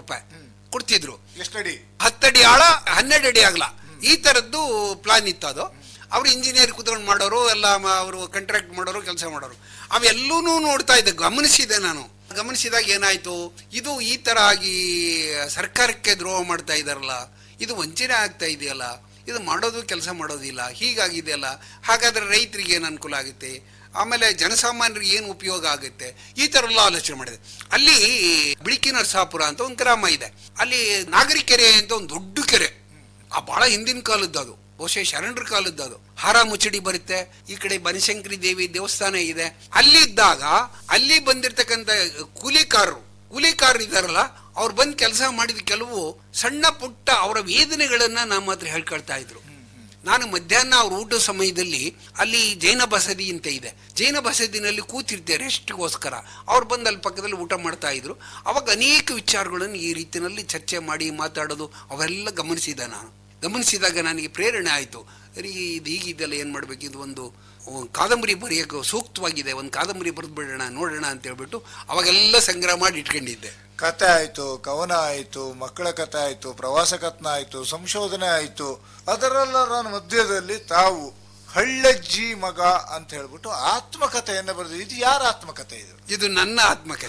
ರೂಪಾಯಿ ಕೊಡ್ತಿದ್ರು. ಎಷ್ಟಡಿ? 10 ಅಡಿ ಆಳ 12 ಅಡಿ ಆಗಲ್ಲ, ಈ ತರದ್ದು ಪ್ಲಾನ್ ಇತ್ತು. ಅದು ಅವ್ರು ಇಂಜಿನಿಯರ್ ಕುತ್ಕೊಂಡು ಮಾಡೋರು, ಎಲ್ಲ ಅವರು ಕಾಂಟ್ರಾಕ್ಟ್ ಮಾಡೋರು, ಕೆಲಸ ಮಾಡೋರು. ಅವೆಲ್ಲೂ ನೋಡ್ತಾ ಇದ್ದೆ, ಗಮನಿಸಿದೆ ನಾನು. ಗಮನಿಸಿದಾಗ ಏನಾಯ್ತು, ಇದು ಈ ತರ ಆಗಿ ಸರ್ಕಾರಕ್ಕೆ ದ್ರೋಹ ಮಾಡ್ತಾ ಇದಾರಲ್ಲ, ಇದು ವಂಚನೆ ಆಗ್ತಾ ಇದೆಯಲ್ಲ, ಇದು ಮಾಡೋದು ಕೆಲಸ ಮಾಡೋದಿಲ್ಲ, ಹೀಗಾಗಿದೆಯಲ್ಲ, ಹಾಗಾದ್ರೆ ರೈತರಿಗೆ ಏನು ಅನುಕೂಲ ಆಗುತ್ತೆ, ಆಮೇಲೆ ಜನಸಾಮಾನ್ಯರಿಗೆ ಏನು ಉಪಯೋಗ ಆಗುತ್ತೆ, ಈ ತರ ಎಲ್ಲ ಆಲೋಚನೆ ಮಾಡಿದೆ. ಅಲ್ಲಿ ಬಿಳಿಕಿ ನರಸಾಪುರ ಅಂತ ಒಂದು ಗ್ರಾಮ ಇದೆ, ಅಲ್ಲಿ ನಾಗರಿಕೆರೆ ಅಂತ ಒಂದು ದೊಡ್ಡ ಕೆರೆ, ಆ ಬಹಳ ಹಿಂದಿನ ಕಾಲದ್ದು, ಅದು ಬಹುಶಃ ಶರಣರ ಕಾಲದ್ದು. ಅದು ಹಾರ ಮುಚ್ಚಡಿ ಬರುತ್ತೆ, ಈ ಕಡೆ ಬನಶಂಕರಿ ದೇವಿ ದೇವಸ್ಥಾನ ಇದೆ. ಅಲ್ಲಿ ಇದ್ದಾಗ ಅಲ್ಲಿ ಬಂದಿರ್ತಕ್ಕಂಥ ಕೂಲಿಕಾರರು ಇದಾರಲ್ಲ, ಅವ್ರು ಬಂದು ಕೆಲಸ ಮಾಡಿದ ಕೆಲವು ಸಣ್ಣ ಪುಟ್ಟ ಅವರ ವೇದನೆಗಳನ್ನ ನಮ್ಮ ಹತ್ರ ಹೇಳ್ಕೊಳ್ತಾ ಇದ್ರು. ನಾನು ಮಧ್ಯಾಹ್ನ ಅವ್ರ ಊಟದ ಸಮಯದಲ್ಲಿ ಅಲ್ಲಿ ಜೈನ ಬಸದಿ ಅಂತ ಇದೆ, ಜೈನ ಬಸದಿನಲ್ಲಿ ಕೂತಿರ್ತೆ ರೆಸ್ಟ್ಗೋಸ್ಕರ. ಅವ್ರು ಬಂದು ಅಲ್ಲಿ ಪಕ್ಕದಲ್ಲಿ ಊಟ ಮಾಡ್ತಾ ಇದ್ರು. ಅವಾಗ ಅನೇಕ ವಿಚಾರಗಳನ್ನು ಈ ರೀತಿಯಲ್ಲಿ ಚರ್ಚೆ ಮಾಡಿ ಮಾತಾಡೋದು ಅವೆಲ್ಲ ಗಮನಿಸಿದಾಗ ನನಗೆ ಪ್ರೇರಣೆ ಆಯಿತು. ಇದು ಹೀಗಿದ್ದೆಲ್ಲ ಏನು ಮಾಡಬೇಕು, ಇದು ಒಂದು ಕಾದಂಬರಿ ಬರೆಯೋಕೆ ಸೂಕ್ತವಾಗಿದೆ, ಒಂದು ಕಾದಂಬರಿ ಬರೆದು ಬಿಡೋಣ ನೋಡೋಣ ಅಂತ ಹೇಳ್ಬಿಟ್ಟು ಅವಾಗೆಲ್ಲ ಸಂಗ್ರಹ ಮಾಡಿ ಇಟ್ಕೊಂಡಿದ್ದೆ. ಕತೆ ಆಯ್ತು, ಕವನ ಆಯ್ತು, ಮಕ್ಕಳ ಕತೆ ಆಯ್ತು, ಪ್ರವಾಸ ಕಥನ ಆಯ್ತು, ಸಂಶೋಧನೆ ಆಯ್ತು. ಅದರೆಲ್ಲರ ಮಧ್ಯದಲ್ಲಿ ತಾವು ಹಳ್ಳಜ್ಜಿ ಮಗ ಅಂತ ಹೇಳ್ಬಿಟ್ಟು ಆತ್ಮಕಥೆಯನ್ನ ಬರೆದು, ಇದು ಯಾರ ಆತ್ಮಕಥೆ? ಇದು ನನ್ನ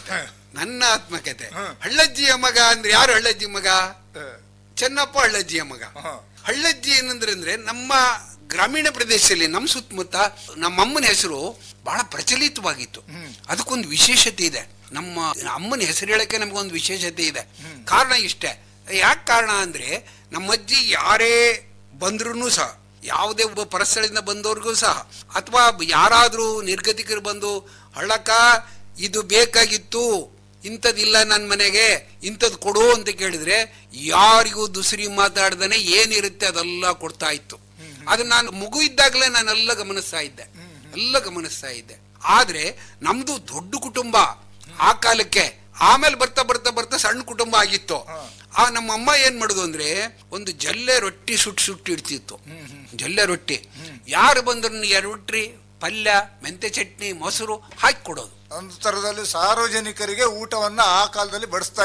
ಆತ್ಮಕಥೆ. ಹಳ್ಳಜ್ಜಿಯ ಮಗ ಅಂದ್ರೆ ಯಾರು? ಹಳ್ಳಜ್ಜಿ ಮಗ ಚೆನ್ನಪ್ಪ ಹಳ್ಳಜ್ಜಿಯ ಮಗ. ಹಳ್ಳಜ್ಜಿ ಏನಂದ್ರೆ ನಮ್ಮ ಗ್ರಾಮೀಣ ಪ್ರದೇಶದಲ್ಲಿ ನಮ್ಮ ಸುತ್ತಮುತ್ತ ನಮ್ಮಮ್ಮನ ಹೆಸರು ಬಹಳ ಪ್ರಚಲಿತವಾಗಿತ್ತು. ಅದಕ್ಕೊಂದು ವಿಶೇಷತೆ ಇದೆ. ನಮ್ಮ ಅಮ್ಮನ ಹೆಸರು ಹೇಳಕ್ಕೆ ನಮಗೊಂದು ವಿಶೇಷತೆ ಇದೆ. ಕಾರಣ ಇಷ್ಟೇ. ಯಾಕೆ ಕಾರಣ ಅಂದ್ರೆ ನಮ್ಮಜ್ಜಿ ಯಾರೇ ಬಂದ್ರೂ ಸಹ, ಯಾವುದೇ ಒಬ್ಬ ಪರಸ್ಥಳದಿಂದ ಬಂದವ್ರಿಗೂ ಸಹ, ಅಥವಾ ಯಾರಾದ್ರೂ ನಿರ್ಗತಿಕರು ಬಂದು ಹಳ್ಳಕ್ಕ ಇದು ಬೇಕಾಗಿತ್ತು, ಇಂಥದ್ದಿಲ್ಲ ನನ್ನ ಮನೆಗೆ, ಇಂಥದ್ದು ಕೊಡು ಅಂತ ಕೇಳಿದ್ರೆ ಯಾರಿಗೂ ದುಸರಿ ಮಾತಾಡ್ದಾನೆ ಏನಿರುತ್ತೆ ಅದೆಲ್ಲ ಕೊಡ್ತಾ ಇತ್ತು. ಅದು ನಾನು ಮಗು ಇದ್ದಾಗಲೇ ನಾನೆಲ್ಲ ಗಮನಿಸ್ತಾ ಇದ್ದೆ. ಆದ್ರೆ ನಮ್ದು ದೊಡ್ಡ ಕುಟುಂಬ ಆ ಕಾಲಕ್ಕೆ. ಆಮೇಲೆ ಬರ್ತಾ ಬರ್ತಾ ಬರ್ತಾ ಸಣ್ಣ ಕುಟುಂಬ ಆಗಿತ್ತು. ಆ ನಮ್ಮಮ್ಮ ಏನ್ ಮಾಡುದು ಅಂದ್ರೆ ಒಂದು ಜಲ್ಲೆ ರೊಟ್ಟಿ ಸುಟ್ಟು ಇಡ್ತಿತ್ತು. ಜಲ್ಲೆ ರೊಟ್ಟಿ ಯಾರು ಬಂದ್ರು 2 ರೊಟ್ಟಿ, ಪಲ್ಯ, ಮೆಂತೆ ಚಟ್ನಿ, ಮೊಸರು ಹಾಕಿ ಕೊಡೋದು. ಒಂದು ತರದಲ್ಲಿ ಸಾರ್ವಜನಿಕರಿಗೆ ಊಟವನ್ನ ಆ ಕಾಲದಲ್ಲಿ ಬಡಿಸ್ತಾ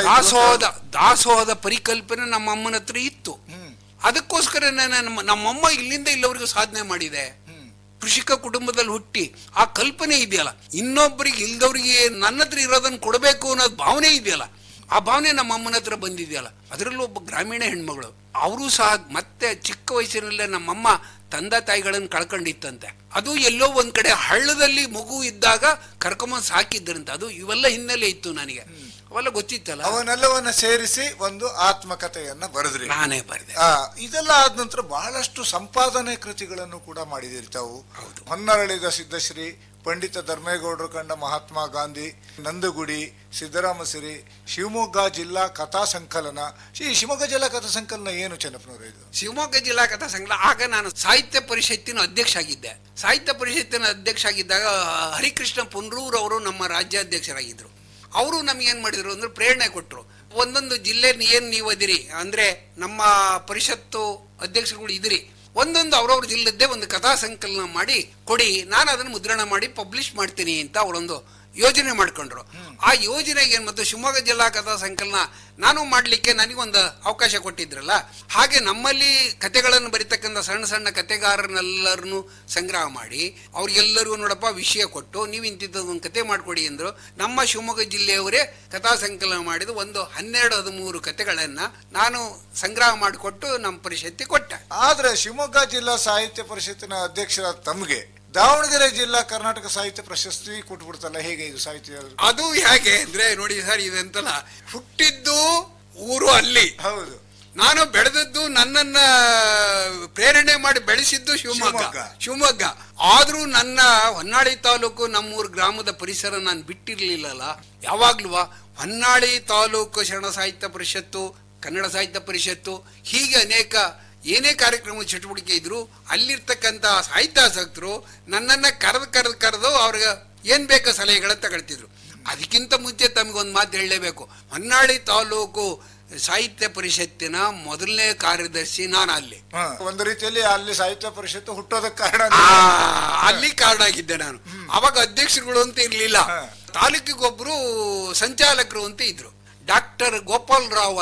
ದಾಸೋಹದ ಪರಿಕಲ್ಪನೆ ನಮ್ಮ ಅಮ್ಮನ ಹತ್ರ ಇತ್ತು. ಅದಕ್ಕೋಸ್ಕರ ನಮ್ಮಮ್ಮ ಇಲ್ಲಿಂದ ಇಲ್ಲವರೆಗೂ ಸಾಧನೆ ಮಾಡಿದೆ. ಕೃಷಿಕ ಕುಟುಂಬದಲ್ಲಿ ಹುಟ್ಟಿ ಆ ಕಲ್ಪನೆ ಇದೆಯಲ್ಲ, ಇನ್ನೊಬ್ಬರಿಗೆ ಇಲ್ದವ್ರಿಗೆ ನನ್ನ ಹತ್ರ ಇರೋದನ್ನ ಕೊಡಬೇಕು ಅನ್ನೋದು ಭಾವನೆ ಇದೆಯಲ್ಲ, ಆ ಭಾವನೆ ನಮ್ಮ ಅಮ್ಮನ ಹತ್ರ ಬಂದಿದೆಯಲ್ಲ. ಅದರಲ್ಲೂ ಒಬ್ಬ ಗ್ರಾಮೀಣ ಹೆಣ್ಮಗಳು, ಅವರು ಸಹ ಮತ್ತೆ ಚಿಕ್ಕ ವಯಸ್ಸಿನಲ್ಲೇ ನಮ್ಮಮ್ಮ ತಂದೆ ತಾಯಿಗಳನ್ನು ಕಳ್ಕೊಂಡಿತ್ತಂತೆ. ಅದು ಎಲ್ಲೋ ಒಂದ್ ಕಡೆ ಹಳ್ಳದಲ್ಲಿ ಮಗು ಇದ್ದಾಗ ಕರ್ಕೊಂಬಂದ್ ಸಾಕಿದ್ರಂತೆ. ಅದು ಇವೆಲ್ಲ ಹಿನ್ನೆಲೆ ಇತ್ತು ನನಗೆ, ಅವೆಲ್ಲ ಗೊತ್ತಿತ್ತಲ್ಲ. ಅವನ್ನೆಲ್ಲವನ್ನ ಸೇರಿಸಿ ಒಂದು ಆತ್ಮಕಥೆಯನ್ನ ಬರೆದ್ರಿ. ನಾನೇ ಬರೆದೆ. ಇದೆಲ್ಲ ಆದ ನಂತರ ಬಹಳಷ್ಟು ಸಂಪಾದನೆ ಕೃತಿಗಳನ್ನು ಕೂಡ ಮಾಡಿದಿರ್ತಾವು. ಹೊನ್ನರಳಿದ ಸಿದ್ದಶ್ರೀ, ಪಂಡಿತ ಧರ್ಮೇಗೌಡರು ಕಂಡ ಮಹಾತ್ಮ ಗಾಂಧಿ, ನಂದಗುಡಿ, ಸಿದ್ದರಾಮಸಿರಿ, ಶಿವಮೊಗ್ಗ ಜಿಲ್ಲಾ ಕಥಾ ಸಂಕಲನ. ಈ ಶಿವಮೊಗ್ಗ ಜಿಲ್ಲಾ ಕಥಾ ಸಂಕಲನ ಏನು ಚೆನ್ನಪ್ಪನವರು? ಇದು ಶಿವಮೊಗ್ಗ ಜಿಲ್ಲಾ ಕಥಾ ಸಂಕಲನ. ಆಗ ನಾನು ಸಾಹಿತ್ಯ ಪರಿಷತ್ತಿನ ಅಧ್ಯಕ್ಷ ಆಗಿದ್ದೆ. ಸಾಹಿತ್ಯ ಪರಿಷತ್ತಿನ ಅಧ್ಯಕ್ಷ ಆಗಿದ್ದಾಗ ಹರಿಕೃಷ್ಣ ಪುನರೂರ್ ಅವರು ನಮ್ಮ ರಾಜ್ಯಾಧ್ಯಕ್ಷರಾಗಿದ್ರು. ಅವರು ನಮ್ಗೆ ಏನ್ ಮಾಡಿದ್ರು ಅಂದ್ರೆ ಪ್ರೇರಣೆ ಕೊಟ್ಟರು. ಒಂದೊಂದು ಜಿಲ್ಲೆ ಏನ್ ನೀವು ಅದಿರಿ ಅಂದ್ರೆ ನಮ್ಮ ಪರಿಷತ್ತು ಅಧ್ಯಕ್ಷರುಗಳು ಇದ್ರಿ, ಒಂದೊಂದು ಅವ್ರವ್ರ ಜಿಲ್ಲೆದ್ದೇ ಒಂದು ಕಥಾ ಸಂಕಲನ ಮಾಡಿ ಕೊಡಿ, ನಾನು ಅದನ್ನು ಮುದ್ರಣ ಮಾಡಿ ಪಬ್ಲಿಷ್ ಮಾಡ್ತೀನಿ ಅಂತ ಅವರೊಂದು ಯೋಜನೆ ಮಾಡ್ಕೊಂಡ್ರು. ಆ ಯೋಜನೆಗೆ ಏನ್ ಮತ್ತು ಶಿವಮೊಗ್ಗ ಜಿಲ್ಲಾ ಕಥಾ ಸಂಕಲನ ನಾನು ಮಾಡ್ಲಿಕ್ಕೆ ನನಗೊಂದು ಅವಕಾಶ ಕೊಟ್ಟಿದ್ರಲ್ಲ, ಹಾಗೆ ನಮ್ಮಲ್ಲಿ ಕಥೆಗಳನ್ನು ಬರೀತಕ್ಕಂಥ ಸಣ್ಣ ಸಣ್ಣ ಕಥೆಗಾರರನ್ನೆಲ್ಲರನ್ನು ಸಂಗ್ರಹ ಮಾಡಿ ಅವ್ರಿಗೆಲ್ಲರಿಗೂ ನೋಡಪ್ಪ ವಿಷಯ ಕೊಟ್ಟು ನೀವು ಇಂತಿದ್ದೊಂದು ಕತೆ ಮಾಡ್ಕೊಡಿ ಅಂದ್ರು. ನಮ್ಮ ಶಿವಮೊಗ್ಗ ಜಿಲ್ಲೆಯವರೇ ಕಥಾ ಸಂಕಲನ ಮಾಡಿದ ಒಂದು 12-13 ಕಥೆಗಳನ್ನ ನಾನು ಸಂಗ್ರಹ ಮಾಡಿಕೊಟ್ಟು ನಮ್ಮ ಪರಿಷತ್ತಿಗೆ ಕೊಟ್ಟೆ. ಆದ್ರೆ ಶಿವಮೊಗ್ಗ ಜಿಲ್ಲಾ ಸಾಹಿತ್ಯ ಪರಿಷತ್ತಿನ ಅಧ್ಯಕ್ಷರಾದ ತಮಗೆ ದಾವಣಗೆರೆ ಜಿಲ್ಲಾ ಕರ್ನಾಟಕ ಸಾಹಿತ್ಯ ಪ್ರಶಸ್ತಿ ಕೊಟ್ಬಿಡ್ತಲ್ಲ, ಹೇಗೆ ಇದು ಸಾಹಿತ್ಯ? ಅದು ಹೇಗೆ ಅಂದ್ರೆ ನೋಡಿ ಸರ್, ಇದಂತಲ್ಲ, ಹುಟ್ಟಿದ್ದು ಊರು ಅಲ್ಲಿ, ಹೌದು, ನಾನು ಬೆಳೆದದ್ದು ನನ್ನನ್ನ ಪ್ರೇರಣೆ ಮಾಡಿ ಬೆಳೆಸಿದ್ದು ಶಿವಮೊಗ್ಗ. ಆದ್ರೂ ನನ್ನ ಹೊನ್ನಾಳಿ ತಾಲೂಕು ನಮ್ಮೂರು ಗ್ರಾಮದ ಪರಿಸರ ನಾನು ಬಿಟ್ಟಿರ್ಲಿಲ್ಲಲ್ಲ. ಯಾವಾಗ್ಲೂ ಹೊನ್ನಾಳಿ ತಾಲೂಕು ಶರಣ ಸಾಹಿತ್ಯ ಪರಿಷತ್ತು, ಕನ್ನಡ ಸಾಹಿತ್ಯ ಪರಿಷತ್ತು, ಹೀಗೆ ಅನೇಕ ಏನೇ ಕಾರ್ಯಕ್ರಮ ಚಟುವಟಿಕೆ ಇದ್ರು ಅಲ್ಲಿರ್ತಕ್ಕಂಥ ಸಾಹಿತ್ಯಾಸಕ್ತರು ನನ್ನನ್ನ ಕರೆದು ಅವ್ರಿಗೆ ಏನ್ ಬೇಕೋ ಸಲಹೆಗಳನ್ನ ತಗೊಳ್ತಿದ್ರು. ಅದಕ್ಕಿಂತ ಮುಂಚೆ ತಮಗೊಂದು ಮಾತು ಹೇಳಲೇಬೇಕು. ಹೊನ್ನಾಳಿ ತಾಲೂಕು ಸಾಹಿತ್ಯ ಪರಿಷತ್ತಿನ ಮೊದಲನೇ ಕಾರ್ಯದರ್ಶಿ ನಾನು. ಅಲ್ಲಿ ಒಂದು ರೀತಿಯಲ್ಲಿ ಅಲ್ಲಿ ಸಾಹಿತ್ಯ ಪರಿಷತ್ತು ಹುಟ್ಟೋದಕ್ಕೆ ಕಾರಣ, ಅಲ್ಲಿ ಕಾರಣ ಆಗಿದ್ದೆ ನಾನು. ಅವಾಗ ಅಧ್ಯಕ್ಷರುಗಳು ಅಂತ ಇರ್ಲಿಲ್ಲ, ತಾಲೂಕಿಗೊಬ್ರು ಸಂಚಾಲಕರು ಅಂತ ಇದ್ರು, ಡಾಕ್ಟರ್ ಗೋಪಾಲ್ ರಾವ್